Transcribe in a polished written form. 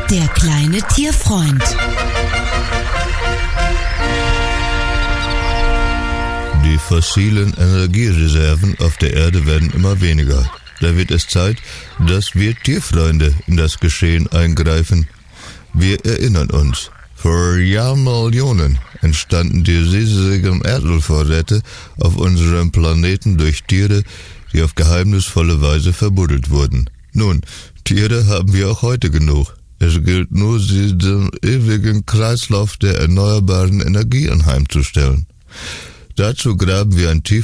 Der kleine Tierfreund. Die fossilen Energiereserven auf der Erde werden immer weniger. Da wird es Zeit, dass wir Tierfreunde in das Geschehen eingreifen. Wir erinnern uns, vor Jahrmillionen entstanden die riesigen Erdölvorräte auf unserem Planeten durch Tiere, die auf geheimnisvolle Weise verbuddelt wurden. Nun, Tiere haben wir auch heute genug. Es gilt nur, sie dem ewigen Kreislauf der erneuerbaren Energie anheimzustellen. Dazu graben wir ein